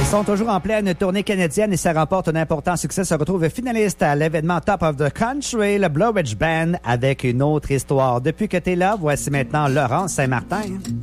sont toujours en pleine tournée canadienne et ça remporte un important succès. Se retrouve finaliste à l'événement Top of the Country, le Blowridge Band, avec une autre histoire. Depuis que t'es là, voici maintenant Laurence Saint-Martin.